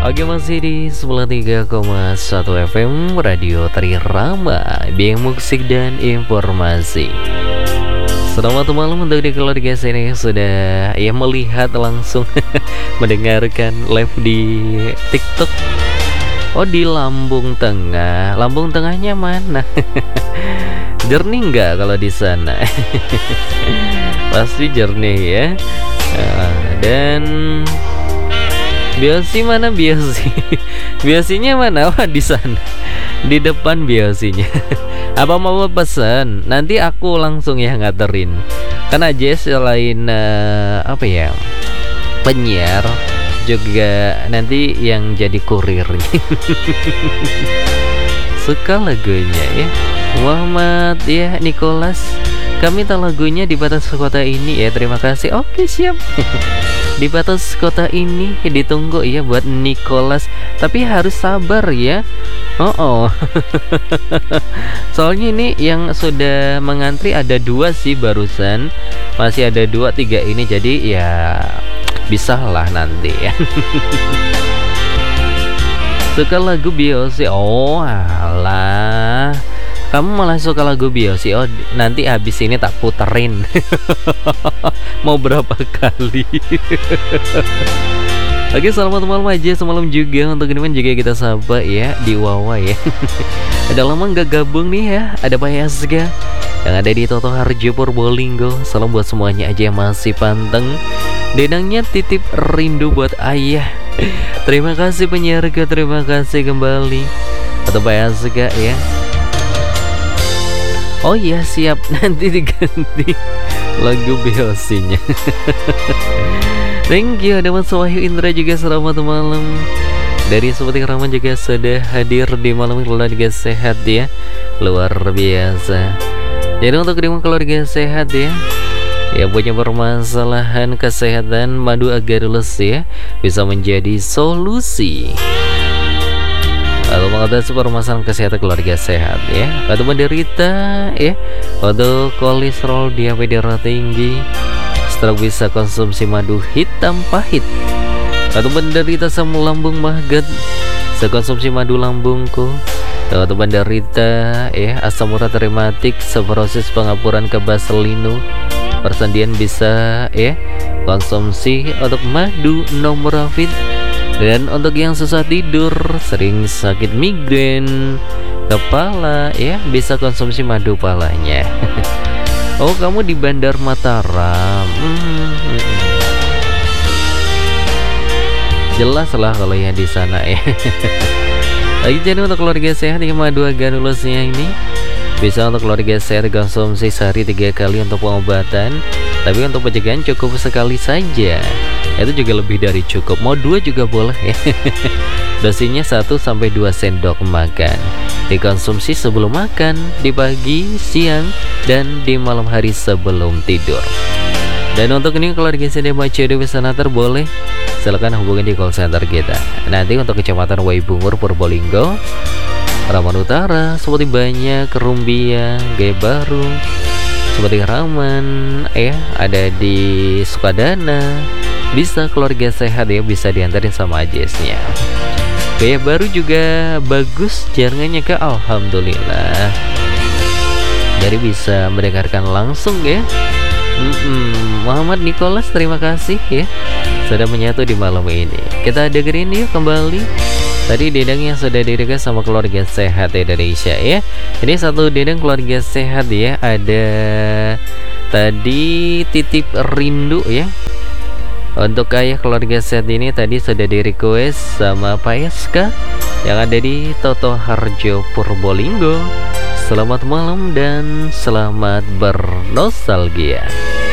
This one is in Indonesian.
Oke, masih di 93,1 FM Radio Trirama, biang musik dan informasi. Selamat malam untuk di keluarga sini sudah melihat langsung mendengarkan live di TikTok. Oh, di Lampung Tengah. Lampung Tengahnya mana? Jernih nggak kalau di sana? Pasti jernih ya. Dan biosi mana biosi? Biosinya mana? Wah, di sana. Di depan biosinya. Apa mau pesan? Nanti aku langsung ya nganterin. Karena Jess selain penyiar, juga nanti yang jadi kurirnya. Suka lagunya ya. Muhammad ya, Nicholas. Kami tahu lagunya di batas kota ini ya. Terima kasih. Oke, siap. Di batas kota ini ditunggu ya buat Nicholas. Tapi harus sabar ya. Soalnya ini yang sudah mengantri ada 2 sih barusan. Masih ada 2, 3 ini. Jadi ya bisa lah nanti ya. Suka lagu Biosi. Oh alah, kamu malah suka lagu Biosi. Oh, nanti habis ini tak puterin. Mau berapa kali? Oke, selamat malam aja semalam juga untuk teman juga kita sapa ya di Wawa ya. Ada lama nggak gabung nih ya. Ada Pak Yasga yang ada di Toto Harjo Purbolinggo. Salam buat semuanya aja yang masih panteng. Denangnya titip rindu buat ayah. Terima kasih penyiarga, terima kasih kembali. Atau Pak Yasga ya. Oh iya, siap, nanti diganti lagu Biosinya. Thank you. Ada Mas Wahyu Indra juga selamat malam. Dari Sobat Rahman juga sudah hadir di malam keluarga sehat ya. Luar biasa. Jadi untuk keluarga sehat ya, yang punya permasalahan kesehatan, madu agarulus ya bisa menjadi solusi atau mengatasi permasalahan kesehatan keluarga sehat ya. Atau menderita ya atau kolesterol, diabetes darah tinggi, stroke, bisa konsumsi madu hitam pahit. Atau menderita asam lambung maget, bisa konsumsi madu lambungku. Atau menderita ya asam urat rematik, proses pengapuran kebaselino, persendian, bisa ya konsumsi untuk madu nomorafit. Dan untuk yang susah tidur, sering sakit migrain kepala ya, bisa konsumsi madu palanya. Oh, kamu di Bandar Mataram. Jelas lah kalau yang di sana ya. Lagi jadi untuk keluarga sehat yang madu agarulusnya ini bisa untuk keluarga sehat konsumsi sehari 3 kali untuk pengobatan. Tapi untuk pencegahan cukup sekali saja. Itu juga lebih dari cukup. Mau 2 juga boleh ya. Dosinya 1-2 sendok makan. Dikonsumsi sebelum makan, di pagi, siang, dan di malam hari sebelum tidur. Dan untuk ini keluarga sehat Baca Dewi Sanatar boleh silakan hubungi di call center kita. Nanti untuk Kecamatan Waibungur Purbolinggo, Raman Utara, seperti banyak Kerumbia, Gaya Baru, seperti Raman ya, ada di Sukadana. Bisa keluarga sehat ya, bisa diantarin sama Jesnya. Gaya Baru juga bagus jaringannya ke, alhamdulillah. Jadi bisa mendengarkan langsung ya. Muhammad Nicholas, terima kasih ya sudah menyatu di malam ini. Kita dengerin yuk kembali tadi dedang yang sudah direquest sama keluarga sehat Indonesia ya. Ini satu dedang keluarga sehat ya. Ada tadi titip rindu ya. Untuk ayah keluarga sehat ini tadi sudah di-request sama Pak Yaska yang ada di Toto Harjo Purbolinggo. Selamat malam dan selamat bernostalgia.